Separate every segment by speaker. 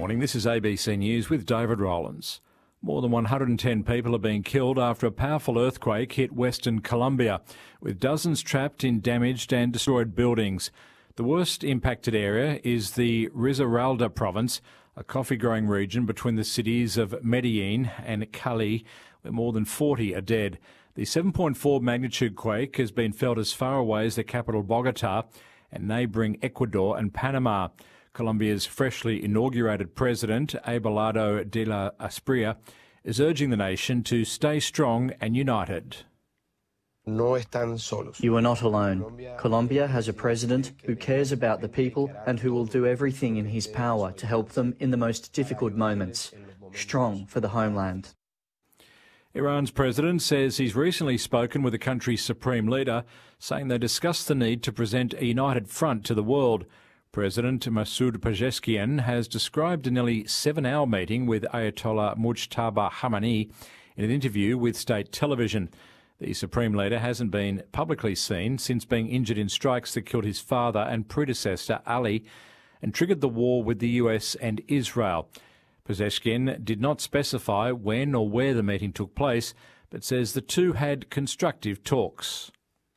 Speaker 1: Morning, this is ABC News with David Rowlands. More than 110 people are being killed after a powerful earthquake hit Western Colombia, with dozens trapped in damaged and destroyed buildings. The worst impacted area is the Risaralda province, a coffee-growing region between the cities of Medellin and Cali, where more than 40 are dead. The 7.4 magnitude quake has been felt as far away as the capital Bogota and neighbouring Ecuador and Panama. Colombia's freshly inaugurated president, Abelardo de la Espriella, is urging the nation to stay strong and united.
Speaker 2: No están solos.
Speaker 3: You are not alone. Colombia has a president who cares about the people and who will do everything in his power to help them in the most difficult moments. Strong for the homeland.
Speaker 1: Iran's president says he's recently spoken with the country's supreme leader, saying they discussed the need to present a united front to the world. President Masoud Pezeshkian has described a nearly 7-hour meeting with Ayatollah Mujtaba Khamenei in an interview with state television. The Supreme Leader hasn't been publicly seen since being injured in strikes that killed his father and predecessor Ali and triggered the war with the US and Israel. Pezeshkian did not specify when or where the meeting took place, but says the two had constructive talks.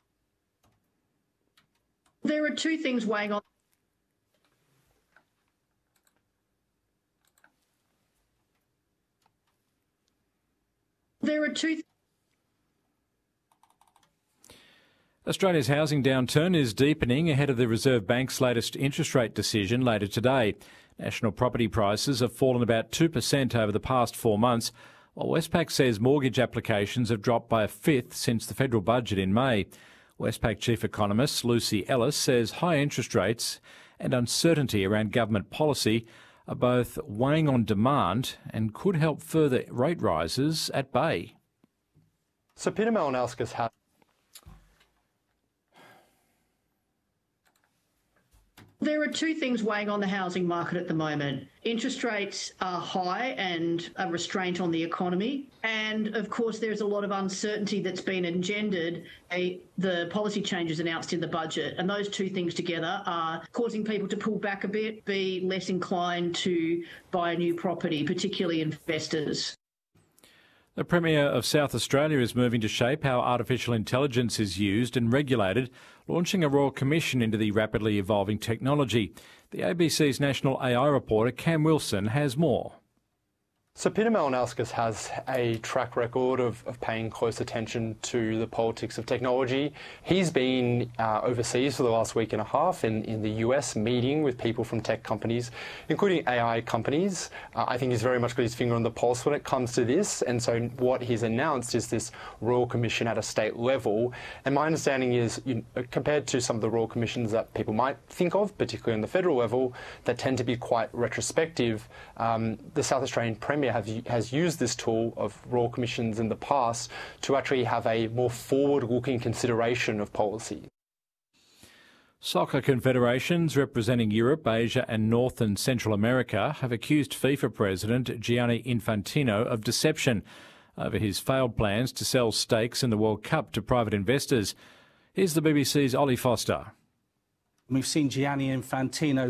Speaker 4: There are two things weighing on.
Speaker 1: Australia's housing downturn is deepening ahead of the Reserve Bank's latest interest rate decision later today. National property prices have fallen about 2% over the past 4 months, while Westpac says mortgage applications have dropped by a fifth since the federal budget in May. Westpac chief economist Lucy Ellis says high interest rates and uncertainty around government policy are both weighing on demand and could help further rate rises at bay.
Speaker 5: So Peter Malinauskas has...
Speaker 4: There are two things weighing on the housing market at the moment. Interest rates are high and a restraint on the economy. And, of course, there's a lot of uncertainty that's been engendered the policy changes announced in the budget. And those two things together are causing people to pull back a bit, be less inclined to buy a new property, particularly investors.
Speaker 1: The Premier of South Australia is moving to shape how artificial intelligence is used and regulated, launching a Royal Commission into the rapidly evolving technology. The ABC's national AI reporter Cam Wilson has more.
Speaker 5: So Peter Malinauskas has a track record of paying close attention to the politics of technology. He's been overseas for the last week and a half in the US, meeting with people from tech companies, including AI companies. I think he's very much got his finger on the pulse when it comes to this. And so what he's announced is this Royal Commission at a state level. And my understanding is, compared to some of the Royal Commissions that people might think of, particularly on the federal level, that tend to be quite retrospective, the South Australian Premier has used this tool of Royal Commissions in the past to actually have a more forward-looking consideration of policy.
Speaker 1: Soccer confederations representing Europe, Asia and North and Central America have accused FIFA President Gianni Infantino of deception over his failed plans to sell stakes in the World Cup to private investors. Here's the BBC's Ollie Foster.
Speaker 6: We've seen Gianni Infantino